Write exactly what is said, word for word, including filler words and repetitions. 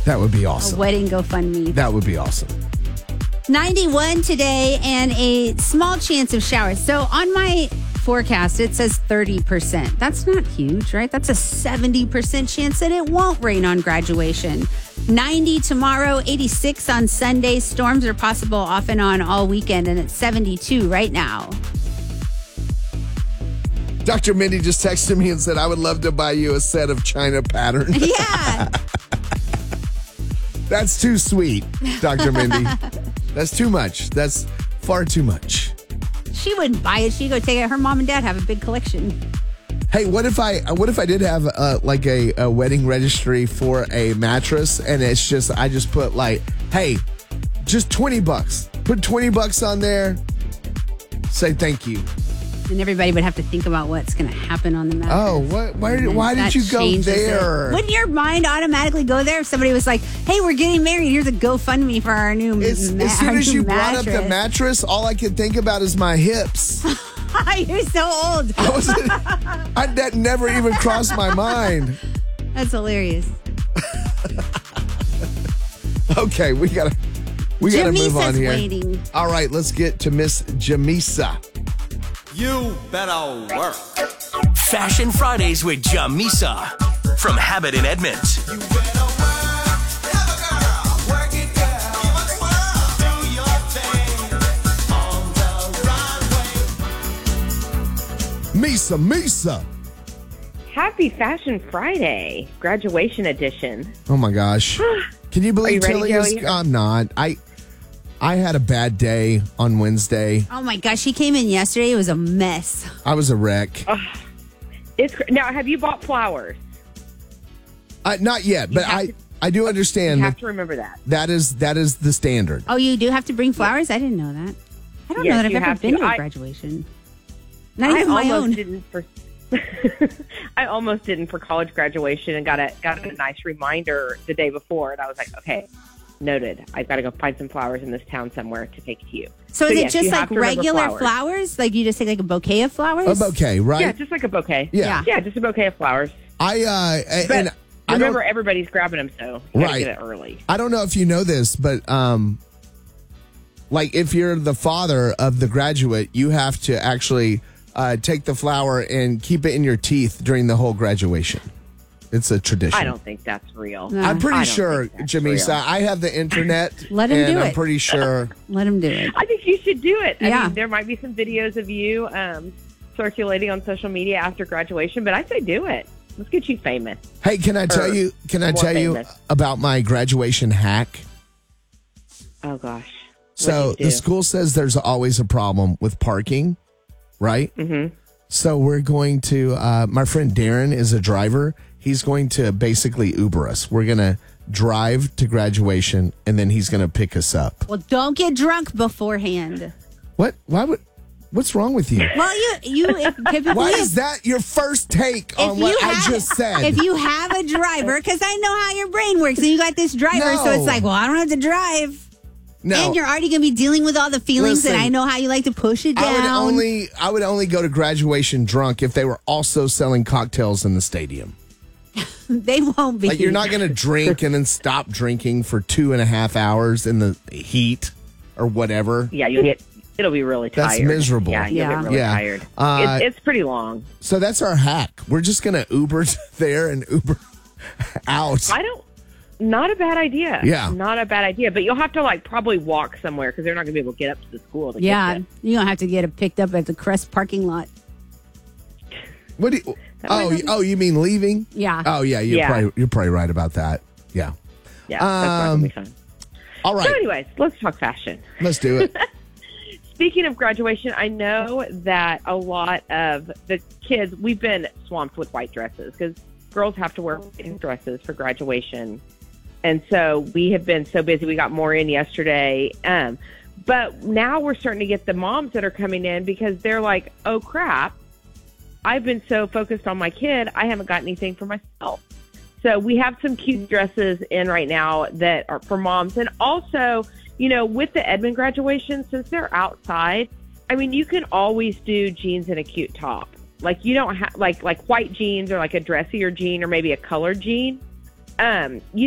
That would be awesome. A wedding GoFundMe. That would be awesome. ninety-one today and a small chance of showers. So on my forecast, it says thirty percent. That's not huge, right? That's a seventy percent chance that it won't rain on graduation. ninety tomorrow, eighty-six on Sunday. Storms are possible off and on all weekend, and it's seventy-two right now. Doctor Mindy just texted me and said, I would love to buy you a set of China pattern. Yeah. That's too sweet, Doctor Mindy. That's too much. That's far too much. She wouldn't buy it. She'd go take it. Her mom and dad have a big collection. Hey, what if I what if I did have uh, like a, a wedding registry for a mattress, and it's just I just put like, hey, just twenty bucks. Put twenty bucks on there. Say thank you. And everybody would have to think about what's going to happen on the mattress. Oh, what? Why did, why did you go there? It. Wouldn't your mind automatically go there if somebody was like, hey, we're getting married. Here's a GoFundMe for our new it's, ma- As soon as you mattress. brought up the mattress, all I could think about is my hips. You're so old. I was, I, that never even crossed my mind. That's hilarious. Okay, we got to we got to move on here. Waiting. All right, let's get to Miss Jamisa. You better work. Fashion Fridays with Jamisa from Habit in Edmonds. You better work. Have a girl. Work it, girl. Do your thing on the runway. Misa, Misa. Happy Fashion Friday, graduation edition. Oh my gosh. Can you believe Are you ready, Tilly is Joey? I'm not. I I had a bad day on Wednesday. Oh my gosh, she came in yesterday. It was a mess. I was a wreck. Oh, it's cr- now. Have you bought flowers? Uh, not yet, but have I to- I do understand You have that to remember that. that is that is the standard. Oh, you do have to bring flowers? I didn't know that. I don't Yes, know that I've you ever have been to. to a I- graduation. Not I even my almost own. didn't for. I almost didn't for college graduation, and got a got a nice reminder the day before, and I was like, okay, noted. I've got to go find some flowers in this town somewhere to take to you. So, So is yes, it just you like have to remember regular flowers. flowers? Like you just take like a bouquet of flowers? A bouquet, right? Yeah, just like a bouquet. Yeah. yeah, just a bouquet of flowers. I uh But and I remember, don't, everybody's grabbing them, so you gotta Right. get it early. I don't know if you know this, but um like if you're the father of the graduate, you have to actually uh, take the flower and keep it in your teeth during the whole graduation. It's a tradition. I don't think that's real. No. I'm pretty I don't sure, think that's Jamisa. real. I have the internet. Let him and do I'm it. pretty sure. Let him do it. I think you should do it. I Yeah. mean, there might be some videos of you um, circulating on social media after graduation, but I say do it. Let's get you famous. Hey, can I tell Or you? Can I more tell you famous. about my graduation hack? Oh, gosh. So What'd you the do? school says there's always a problem with parking, right? Mm-hmm. So we're going to. Uh, my friend Darren is a driver. He's going to basically Uber us. We're gonna drive to graduation, and then he's gonna pick us up. Well, don't get drunk beforehand. What? Why would? What's wrong with you? Well, you you if, typically Why if- is that your first take if on what you I have- just said? If you have a driver, because I know how your brain works, and you got this driver, so No. it's like, well, I don't have to drive. no, And you're already going to be dealing with all the feelings, and Listen, I know how you like to push it down. I would only I would only go to graduation drunk if they were also selling cocktails in the stadium. They won't be. Like you're not going to drink and then stop drinking for two and a half hours in the heat or whatever. Yeah, you'll get. It'll be really tired. That's miserable. Yeah, you'll Yeah. get really Yeah. tired. Uh, it's, it's pretty long. So that's our hack. We're just going to Uber there and Uber out. I don't. Not a bad idea. Yeah. Not a bad idea. But you'll have to like probably walk somewhere because they're not going to be able to get up to the school. To Yeah, get you don't have to get it picked up at the Crest parking lot. What do you, That oh, might you- oh, you mean leaving? Yeah. Oh, yeah. You're Yeah. probably you're probably right about that. Yeah. Yeah, that's not Um, going to be fun. All right. So, anyways, let's talk fashion. Let's do it. Speaking of graduation, I know that a lot of the kids, we've been swamped with white dresses because girls have to wear white dresses for graduation. And so we have been so busy. We got more in yesterday. Um, but now we're starting to get the moms that are coming in because they're like, oh, crap. I've been so focused on my kid, I haven't got anything for myself. So we have some cute dresses in right now that are for moms. And also, you know, with the Edmond graduation, since they're outside, I mean, you can always do jeans and a cute top. Like you don't have like like white jeans or like a dressier jean or maybe a colored jean. Um, you